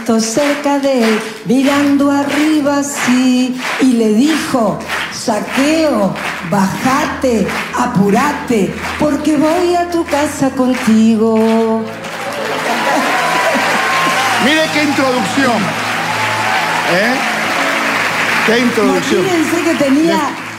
cerca de él, mirando arriba así, y le dijo: Zaqueo, bájate, apúrate, porque voy a tu casa contigo. Mire qué introducción. Qué introducción. Imagínense que tenía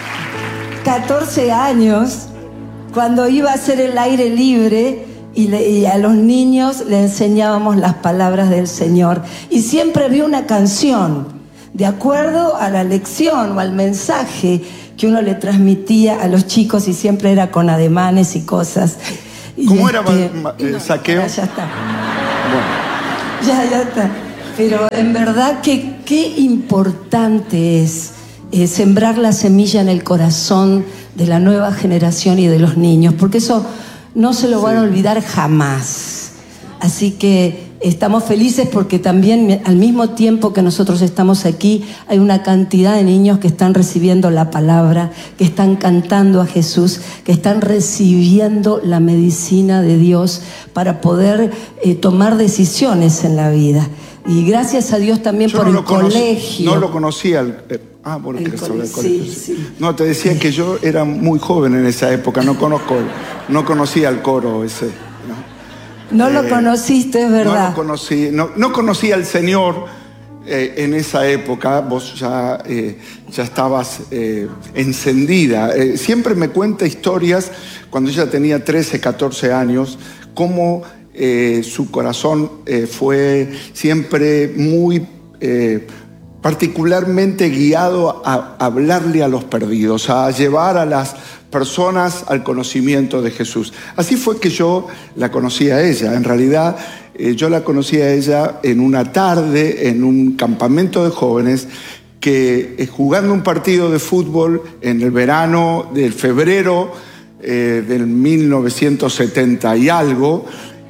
14 años cuando iba a hacer el aire libre. Y a los niños le enseñábamos las palabras del Señor. Y siempre había una canción de acuerdo a la lección o al mensaje que uno le transmitía a los chicos, y siempre era con ademanes y cosas. ¿Cómo era Zaqueo? Ya está. Bueno. Ya está. Pero en verdad que qué importante es sembrar la semilla en el corazón de la nueva generación y de los niños, porque eso no se lo van a olvidar jamás. Así que estamos felices porque también al mismo tiempo que nosotros estamos aquí, hay una cantidad de niños que están recibiendo la palabra, que están cantando a Jesús, que están recibiendo la medicina de Dios para poder tomar decisiones en la vida. Y gracias a Dios también por el colegio. No lo conocía. Bueno, el colegio. Sí. No, te decía que yo era muy joven en esa época, no conocía el coro ese. No lo conociste, es verdad. No lo conocí, no conocía al Señor en esa época. Vos ya estabas encendida. Siempre me cuenta historias cuando ella tenía 13, 14 años, cómo su corazón fue siempre muy particularmente guiado a hablarle a los perdidos, a llevar a las personas al conocimiento de Jesús. Así fue que yo la conocí a ella. En realidad, yo la conocí a ella en una tarde, en un campamento de jóvenes, que jugando un partido de fútbol en el verano del febrero del 1970 y algo,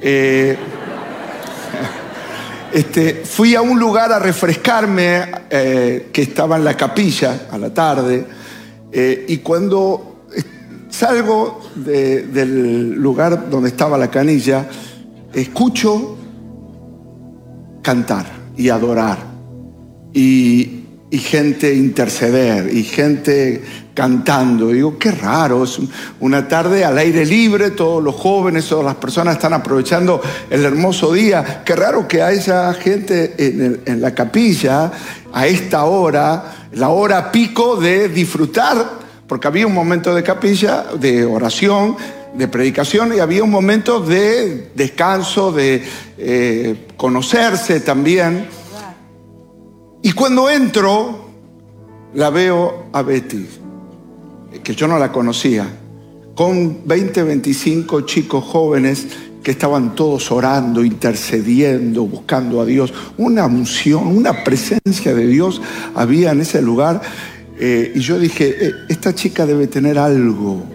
fui a un lugar a refrescarme que estaba en la capilla a la tarde, y cuando salgo del lugar donde estaba la canilla, escucho cantar y adorar y gente interceder y gente cantando. Y digo, qué raro, es una tarde al aire libre, todos los jóvenes, todas las personas están aprovechando el hermoso día. Qué raro que haya gente en la capilla a esta hora, la hora pico de disfrutar, porque había un momento de capilla, de oración, de predicación, y había un momento de descanso, de conocerse también. Y cuando entro, la veo a Betty, que yo no la conocía, con 20, 25 chicos jóvenes que estaban todos orando, intercediendo, buscando a Dios. Una unción, una presencia de Dios había en ese lugar. Y yo dije, esta chica debe tener algo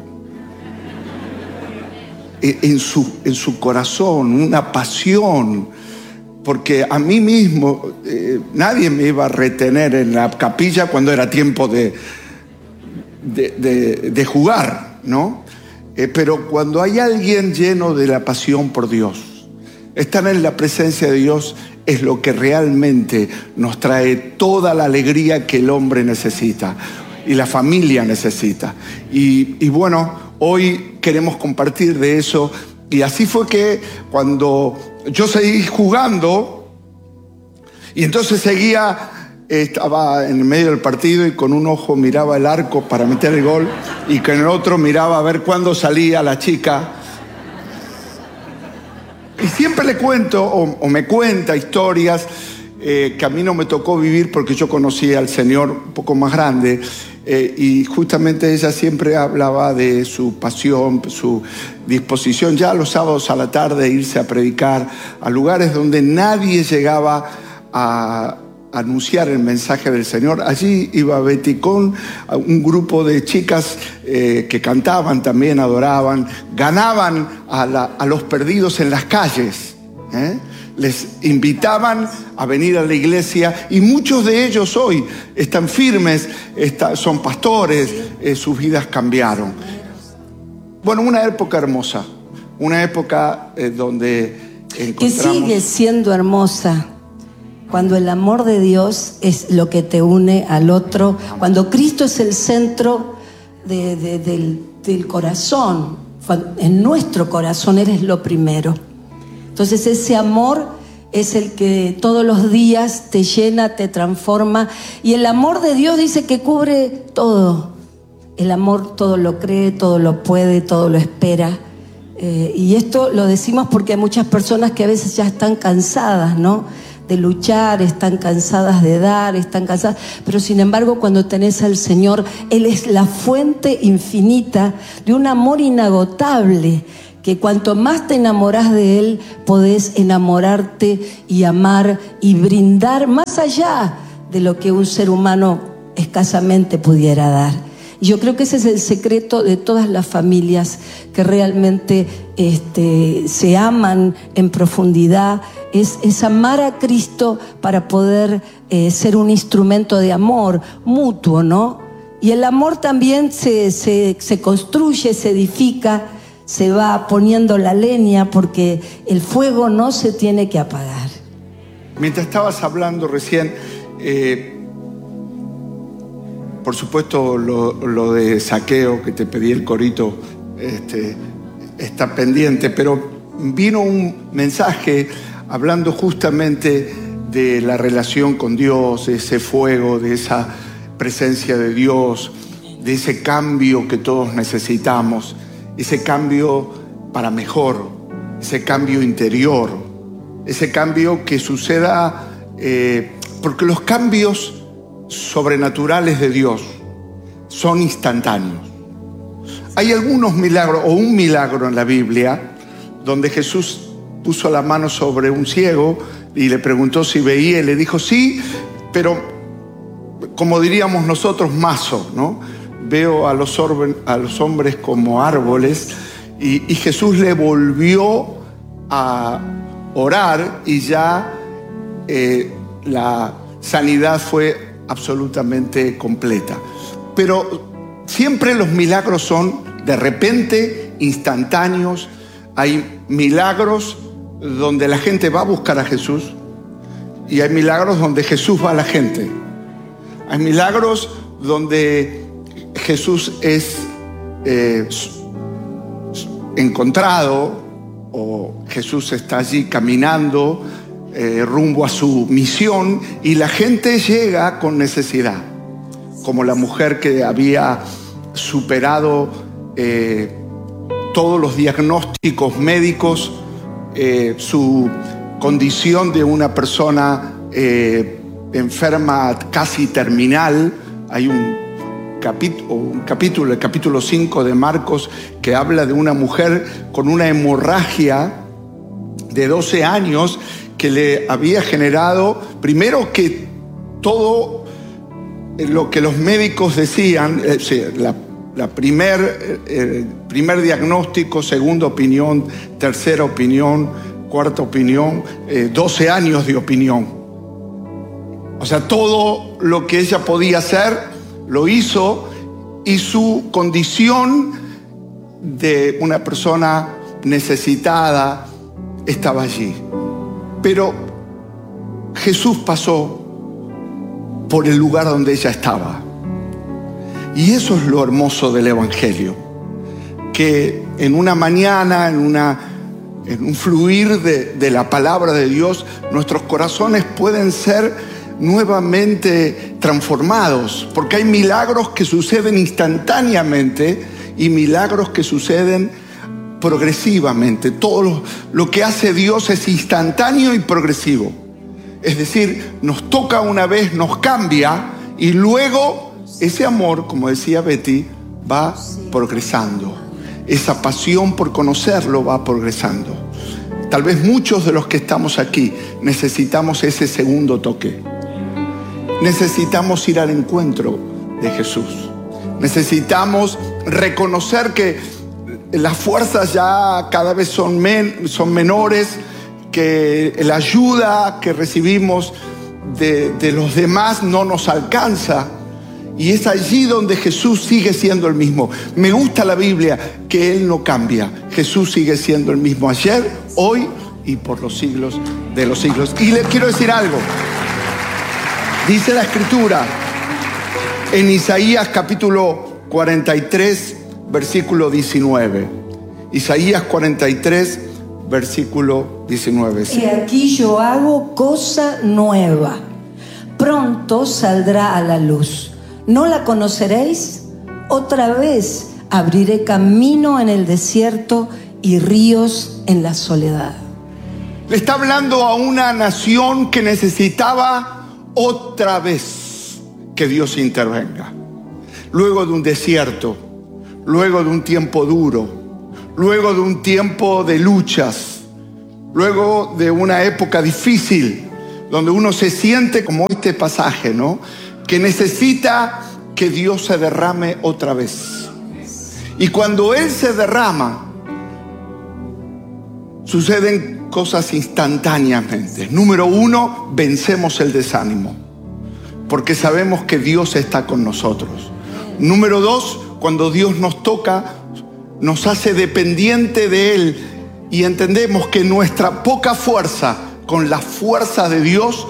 en su corazón, una pasión. Porque a mí mismo nadie me iba a retener en la capilla cuando era tiempo de jugar, ¿no? Pero cuando hay alguien lleno de la pasión por Dios, estar en la presencia de Dios es lo que realmente nos trae toda la alegría que el hombre necesita y la familia necesita. Y bueno, hoy queremos compartir de eso. Y así fue que cuando yo seguí jugando, y entonces estaba en el medio del partido y con un ojo miraba el arco para meter el gol y con el otro miraba a ver cuándo salía la chica. Y siempre le cuento o me cuenta historias que a mí no me tocó vivir porque yo conocí al Señor un poco más grande. Y justamente ella siempre hablaba de su pasión, su disposición ya los sábados a la tarde irse a predicar a lugares donde nadie llegaba a anunciar el mensaje del Señor. Allí iba Betty con un grupo de chicas que cantaban también, adoraban, ganaban a los perdidos en las calles, les invitaban a venir a la iglesia, y muchos de ellos hoy están firmes, son pastores, sus vidas cambiaron. Bueno, una época hermosa, una época donde encontramos... Que sigue siendo hermosa. cuando el amor de Dios es lo que te une al otro, cuando Cristo es el centro del corazón, en nuestro corazón eres lo primero. Entonces ese amor es el que todos los días te llena, te transforma. Y el amor de Dios dice que cubre todo. El amor todo lo cree, todo lo puede, todo lo espera. Y esto lo decimos porque hay muchas personas que a veces ya están cansadas, ¿no?, de luchar, están cansadas de dar, están cansadas. Pero sin embargo, cuando tenés al Señor, Él es la fuente infinita de un amor inagotable, que cuanto más te enamorás de Él, podés enamorarte y amar y brindar más allá de lo que un ser humano escasamente pudiera dar. Y yo creo que ese es el secreto de todas las familias que realmente se aman en profundidad, es amar a Cristo para poder ser un instrumento de amor mutuo, ¿no? Y el amor también se construye, se edifica, se va poniendo la leña, porque el fuego no se tiene que apagar. Mientras estabas hablando recién, por supuesto lo de Zaqueo, que te pedí el corito, está pendiente, pero vino un mensaje hablando justamente de la relación con Dios, de ese fuego, de esa presencia de Dios, de ese cambio que todos necesitamos, ese cambio para mejor, ese cambio interior, ese cambio que suceda, porque los cambios sobrenaturales de Dios son instantáneos. Hay algunos milagros, o un milagro en la Biblia, donde Jesús puso la mano sobre un ciego y le preguntó si veía, y le dijo sí, pero como diríamos nosotros, mazo, ¿no? Veo a los hombres como árboles, y Jesús le volvió a orar y ya la sanidad fue absolutamente completa. Pero siempre los milagros son de repente, instantáneos. Hay milagros donde la gente va a buscar a Jesús, y hay milagros donde Jesús va a la gente. Hay milagros donde Jesús es encontrado, o Jesús está allí caminando rumbo a su misión, y la gente llega con necesidad, como la mujer que había superado todos los diagnósticos médicos, su condición de una persona enferma casi terminal. Hay un capítulo, el capítulo 5 de Marcos, que habla de una mujer con una hemorragia de 12 años que le había generado, primero, que todo lo que los médicos decían, primer diagnóstico, segunda opinión, tercera opinión, cuarta opinión, 12 años de opinión. O sea, todo lo que ella podía hacer lo hizo, y su condición de una persona necesitada estaba allí. Pero Jesús pasó por el lugar donde ella estaba. Y eso es lo hermoso del Evangelio, que en una mañana, en un fluir de la palabra de Dios, nuestros corazones pueden ser nuevamente transformados, porque hay milagros que suceden instantáneamente y milagros que suceden progresivamente. Todo lo que hace Dios es instantáneo y progresivo. Es decir, nos toca una vez, nos cambia, y luego ese amor, como decía Betty, va progresando. Esa pasión por conocerlo va progresando. Tal vez muchos de los que estamos aquí necesitamos ese segundo toque. Necesitamos ir al encuentro de Jesús. Necesitamos reconocer que las fuerzas ya cada vez son menores, que la ayuda que recibimos de los demás no nos alcanza. Y es allí donde Jesús sigue siendo el mismo. Me gusta la Biblia, que Él no cambia. Jesús sigue siendo el mismo ayer, hoy y por los siglos de los siglos. Y les quiero decir algo. Dice la Escritura en Isaías capítulo 43, versículo 19. Isaías 43, versículo 19. Y aquí yo hago cosa nueva. Pronto saldrá a la luz. ¿No la conoceréis? Otra vez abriré camino en el desierto y ríos en la soledad. Le está hablando a una nación que necesitaba otra vez que Dios intervenga. Luego de un desierto, luego de un tiempo duro, luego de un tiempo de luchas, luego de una época difícil, donde uno se siente como este pasaje, ¿no? Que necesita que Dios se derrame otra vez. Y cuando Él se derrama, suceden cosas instantáneamente. Número uno, vencemos el desánimo, porque sabemos que Dios está con nosotros. Número dos, cuando Dios nos toca, nos hace dependiente de Él y entendemos que nuestra poca fuerza con la fuerza de Dios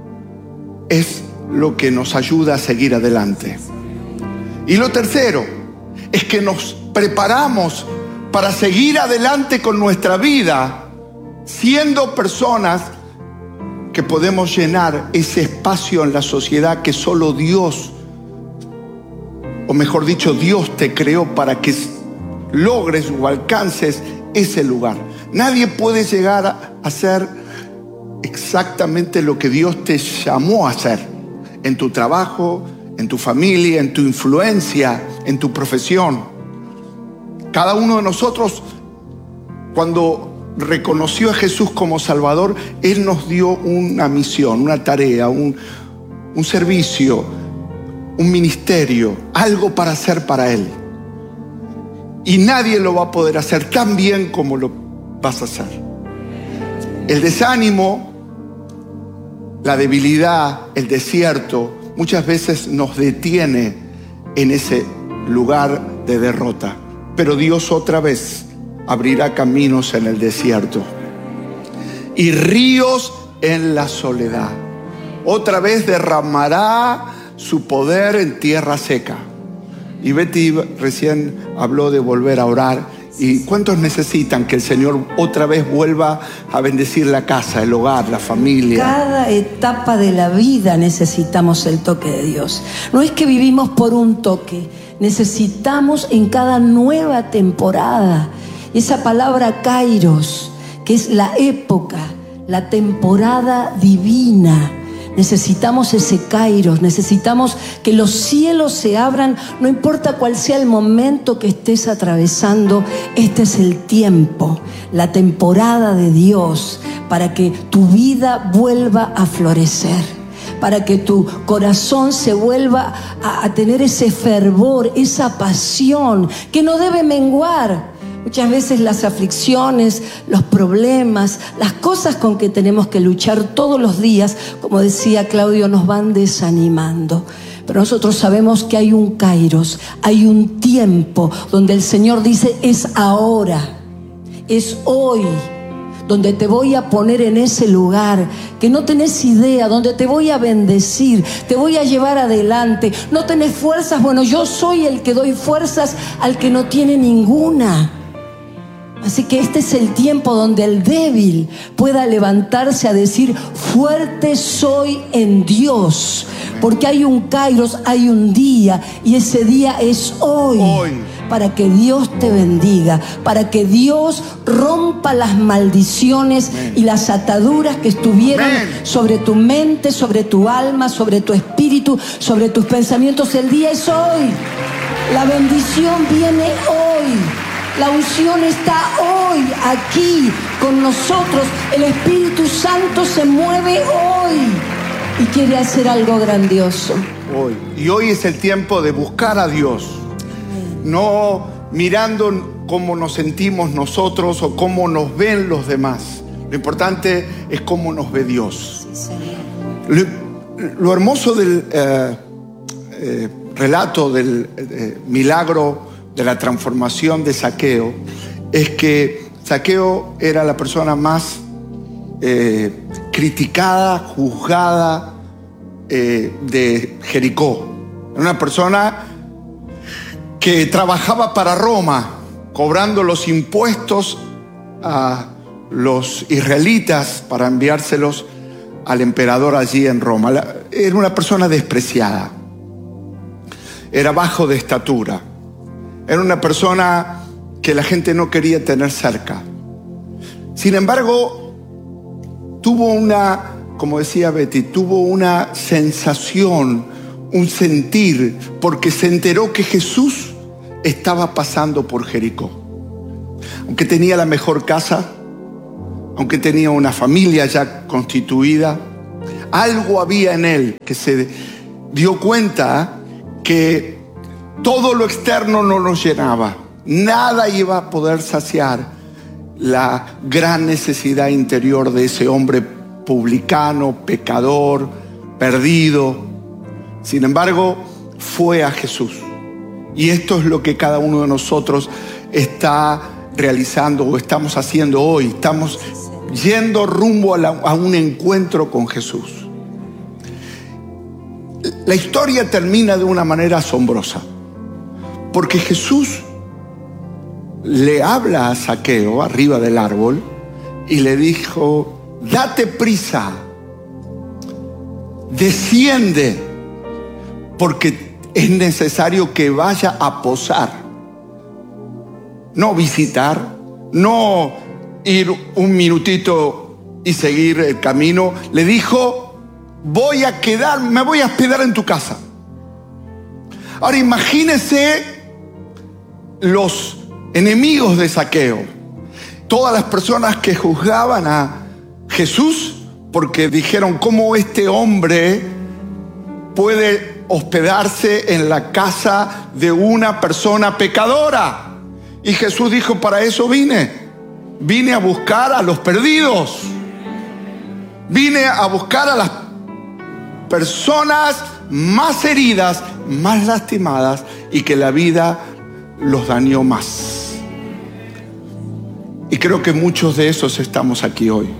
es lo que nos ayuda a seguir adelante. Y lo tercero es que nos preparamos para seguir adelante con nuestra vida, siendo personas que podemos llenar ese espacio en la sociedad que solo Dios, o mejor dicho, Dios te creó para que logres o alcances ese lugar. Nadie puede llegar a hacer exactamente lo que Dios te llamó a hacer en tu trabajo, en tu familia, en tu influencia, en tu profesión. Cada uno de nosotros, cuando reconoció a Jesús como Salvador, Él nos dio una misión, una tarea, un servicio, un ministerio, algo para hacer para Él. Y nadie lo va a poder hacer tan bien como lo vas a hacer. El desánimo, la debilidad, el desierto, muchas veces nos detiene en ese lugar de derrota. Pero Dios otra vez abrirá caminos en el desierto y ríos en la soledad. Otra vez derramará su poder en tierra seca. Y Betty recién habló de volver a orar. ¿Y cuántos necesitan que el Señor otra vez vuelva a bendecir la casa, el hogar, la familia? Cada etapa de la vida necesitamos el toque de Dios. No es que vivimos por un toque, necesitamos en cada nueva temporada. Esa palabra kairos, que es la época, la temporada divina. Necesitamos ese kairos, necesitamos que los cielos se abran, no importa cuál sea el momento que estés atravesando. Este es el tiempo, la temporada de Dios, para que tu vida vuelva a florecer, para que tu corazón se vuelva a tener ese fervor, esa pasión que no debe menguar. Muchas veces las aflicciones, los problemas, las cosas con que tenemos que luchar todos los días, como decía Claudio, nos van desanimando. Pero nosotros sabemos que hay un kairos, hay un tiempo donde el Señor dice: es ahora, es hoy, donde te voy a poner en ese lugar que no tenés idea, donde te voy a bendecir, te voy a llevar adelante. No tenés fuerzas, bueno, yo soy el que doy fuerzas al que no tiene ninguna. Así que este es el tiempo donde el débil pueda levantarse a decir: fuerte soy en Dios, porque hay un kairos, hay un día, y ese día es hoy. Para que Dios te bendiga, para que Dios rompa las maldiciones y las ataduras que estuvieron sobre tu mente, sobre tu alma, sobre tu espíritu, sobre tus pensamientos. El día es hoy. La bendición viene hoy. La unción está hoy, aquí, con nosotros. El Espíritu Santo se mueve hoy y quiere hacer algo grandioso. Hoy. Y hoy es el tiempo de buscar a Dios. No mirando cómo nos sentimos nosotros o cómo nos ven los demás. Lo importante es cómo nos ve Dios. Lo hermoso del relato del milagro de la transformación de Zaqueo es que Zaqueo era la persona más criticada, juzgada de Jericó. Era una persona que trabajaba para Roma, cobrando los impuestos a los israelitas para enviárselos al emperador allí en Roma. Era una persona despreciada, era bajo de estatura, era una persona que la gente no quería tener cerca. Sin embargo, como decía Betty, tuvo una sensación, un sentir, porque se enteró que Jesús estaba pasando por Jericó. Aunque tenía la mejor casa, aunque tenía una familia ya constituida, algo había en él que se dio cuenta que todo lo externo no lo llenaba. Nada iba a poder saciar la gran necesidad interior de ese hombre publicano, pecador, perdido. Sin embargo, fue a Jesús. Y esto es lo que cada uno de nosotros está realizando o estamos haciendo hoy. Estamos yendo rumbo a un encuentro con Jesús. La historia termina de una manera asombrosa, porque Jesús le habla a Zaqueo arriba del árbol y le dijo: date prisa, desciende, porque es necesario que vaya a posar, no visitar, no ir un minutito y seguir el camino. Le dijo: me voy a hospedar en tu casa. Ahora imagínese los enemigos de Zaqueo, todas las personas que juzgaban a Jesús porque dijeron: ¿cómo este hombre puede hospedarse en la casa de una persona pecadora? Y Jesús dijo: para eso vine a buscar a los perdidos, vine a buscar a las personas más heridas, más lastimadas y que la vida los dañó más. Y creo que muchos de esos estamos aquí hoy.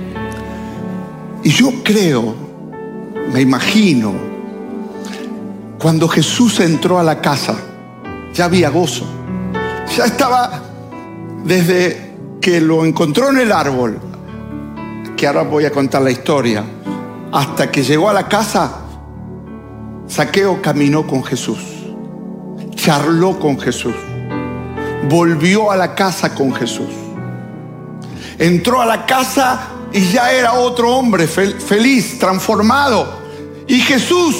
Y yo creo, me imagino, cuando Jesús entró a la casa, ya había gozo. Ya estaba, desde que lo encontró en el árbol, que ahora voy a contar la historia, hasta que llegó a la casa, Zaqueo caminó con Jesús, charló con Jesús, volvió a la casa con Jesús. Entró a la casa y ya era otro hombre feliz, transformado. Y Jesús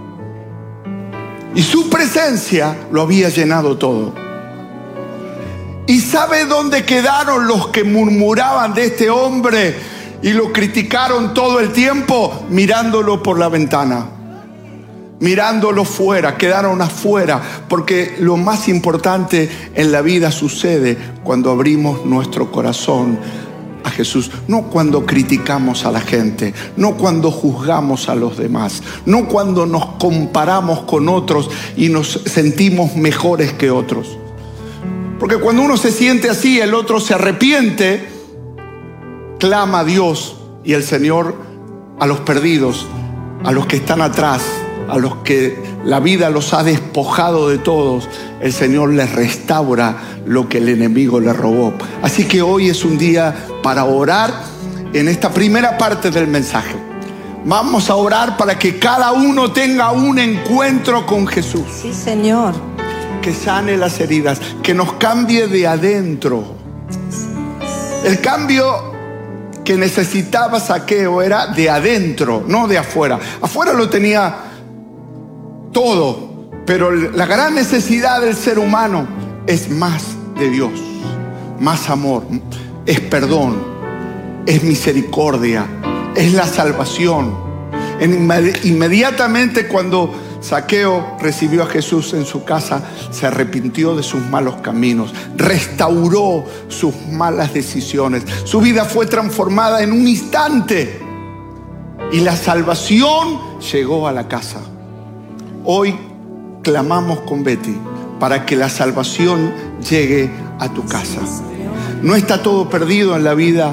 y su presencia lo había llenado todo. ¿Y sabe dónde quedaron los que murmuraban de este hombre y lo criticaron todo el tiempo? Mirándolo por la ventana, mirándolo fuera. Quedaron afuera, porque lo más importante en la vida sucede cuando abrimos nuestro corazón a Jesús. No cuando criticamos a la gente, no cuando juzgamos a los demás, no cuando nos comparamos con otros y nos sentimos mejores que otros. Porque cuando uno se siente así, el otro se arrepiente, clama a Dios, y el Señor a los perdidos, a los que están atrás, a los que la vida los ha despojado de todos, el Señor les restaura lo que el enemigo les robó. Así que hoy es un día para orar en esta primera parte del mensaje. Vamos a orar para que cada uno tenga un encuentro con Jesús. Sí, Señor. Que sane las heridas, que nos cambie de adentro. El cambio que necesitaba Zaqueo era de adentro, no de afuera. Afuera lo tenía todo, pero la gran necesidad del ser humano es más de Dios, más amor, es perdón, es misericordia, es la salvación. Inmediatamente cuando Zaqueo recibió a Jesús en su casa, se arrepintió de sus malos caminos, restauró sus malas decisiones. Su vida fue transformada en un instante y la salvación llegó a la casa. Hoy clamamos con Betty para que la salvación llegue a tu casa. No está todo perdido en la vida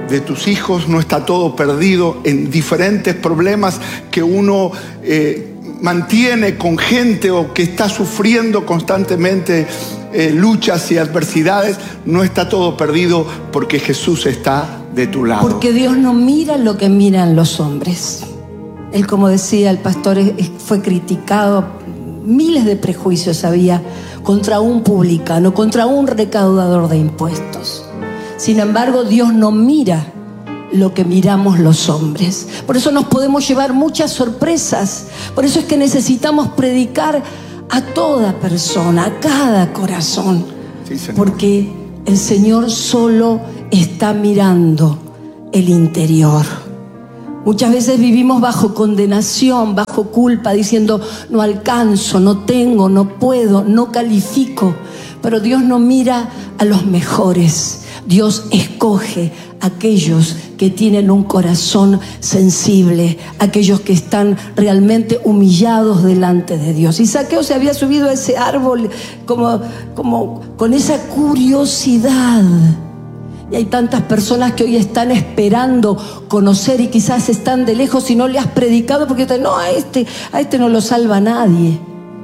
de tus hijos, no está todo perdido en diferentes problemas que uno mantiene con gente o que está sufriendo constantemente luchas y adversidades. No está todo perdido porque Jesús está de tu lado. Porque Dios no mira lo que miran los hombres. Él, como decía el pastor, fue criticado, miles de prejuicios había contra un publicano, contra un recaudador de impuestos. Sin embargo, Dios no mira lo que miramos los hombres. Por eso nos podemos llevar muchas sorpresas. Por eso es que necesitamos predicar a toda persona, a cada corazón. Sí, Señor. Porque el Señor solo está mirando el interior. Muchas veces vivimos bajo condenación, bajo culpa, diciendo no alcanzo, no tengo, no puedo, no califico. Pero Dios no mira a los mejores. Dios escoge a aquellos que tienen un corazón sensible, aquellos que están realmente humillados delante de Dios. Y Zaqueo se había subido a ese árbol como con esa curiosidad. Y hay tantas personas que hoy están esperando conocer y quizás están de lejos y no le has predicado porque no, a este no lo salva nadie.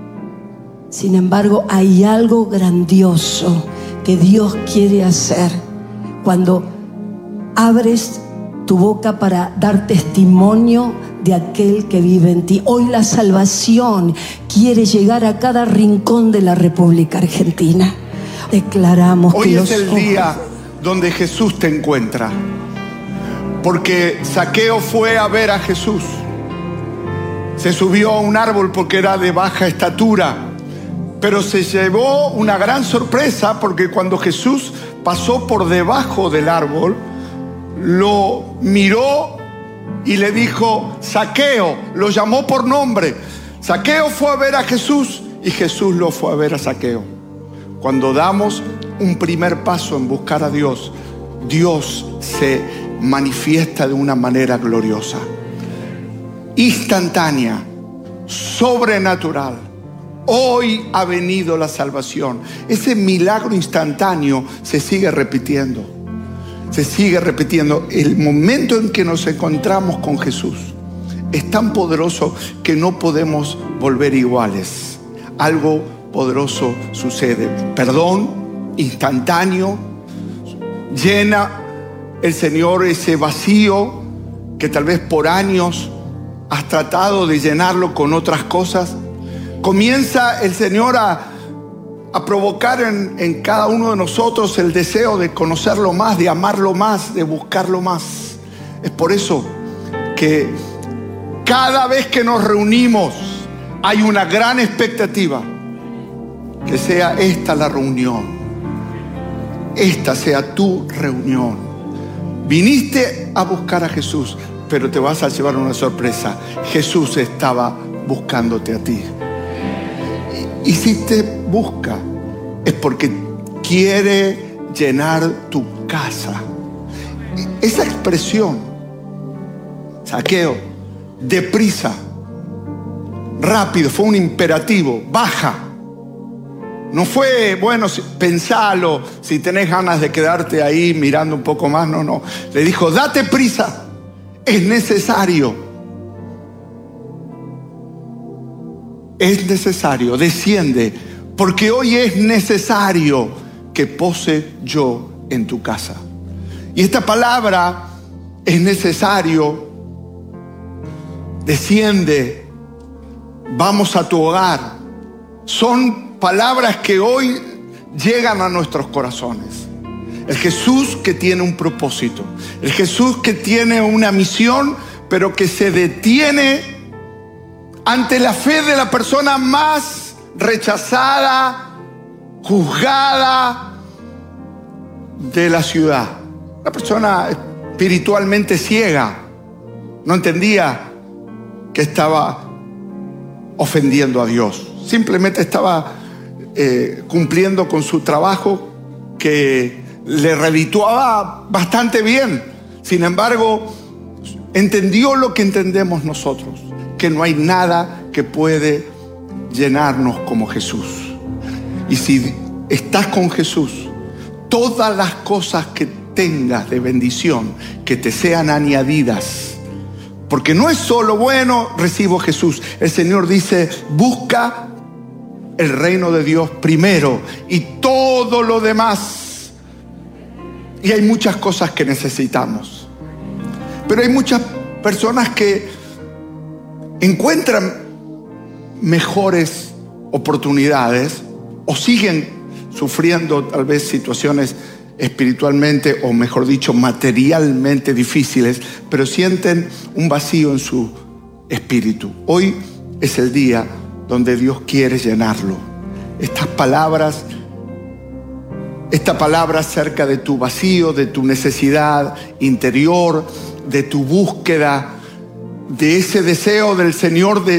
Sin embargo, hay algo grandioso que Dios quiere hacer cuando abres tu boca para dar testimonio de aquel que vive en ti. Hoy la salvación quiere llegar a cada rincón de la República Argentina. Declaramos hoy que es el día donde Jesús te encuentra, porque Zaqueo fue a ver a Jesús. Se subió a un árbol porque era de baja estatura, pero se llevó una gran sorpresa porque cuando Jesús pasó por debajo del árbol, lo miró y le dijo Zaqueo, lo llamó por nombre. Zaqueo fue a ver a Jesús y Jesús lo fue a ver a Zaqueo. Cuando damos un primer paso en buscar a Dios, Dios se manifiesta de una manera gloriosa, instantánea, sobrenatural. Hoy ha venido la salvación. Ese milagro instantáneo se sigue repitiendo. Se sigue repitiendo. El momento en que nos encontramos con Jesús es tan poderoso que no podemos volver iguales. Algo poderoso sucede. Perdón instantáneo, llena el Señor ese vacío que tal vez por años has tratado de llenarlo con otras cosas. Comienza el Señor a provocar en cada uno de nosotros el deseo de conocerlo más, de amarlo más, de buscarlo más. Es por eso que cada vez que nos reunimos hay una gran expectativa que sea esta la reunión. Esta sea tu reunión. Viniste a buscar a Jesús, pero te vas a llevar una sorpresa. Jesús estaba buscándote a ti. Y si te busca, es porque quiere llenar tu casa. Esa expresión, Zaqueo, deprisa, rápido, fue un imperativo, baja. No fue, bueno, pensalo, si tenés ganas de quedarte ahí mirando un poco más, no. Le dijo, date prisa, es necesario. Es necesario, desciende, porque hoy es necesario que pose yo en tu casa. Y esta palabra, es necesario, desciende, vamos a tu hogar, son palabras que hoy llegan a nuestros corazones. El Jesús que tiene un propósito, el Jesús que tiene una misión, pero que se detiene ante la fe de la persona más rechazada, juzgada de la ciudad. La persona espiritualmente ciega, no entendía que estaba ofendiendo a Dios. Simplemente estaba cumpliendo con su trabajo que le redituaba bastante bien. Sin embargo, entendió lo que entendemos nosotros, que no hay nada que puede llenarnos como Jesús. Y si estás con Jesús, todas las cosas que tengas de bendición, que te sean añadidas. Porque no es solo, bueno, recibo a Jesús. El Señor dice, busca el reino de Dios primero y todo lo demás. Y hay muchas cosas que necesitamos. Pero hay muchas personas que encuentran mejores oportunidades o siguen sufriendo tal vez situaciones espiritualmente, o mejor dicho, materialmente difíciles, pero sienten un vacío en su espíritu. Hoy es el día donde Dios quiere llenarlo. Esta palabra acerca de tu vacío, de tu necesidad interior, de tu búsqueda, de ese deseo del Señor de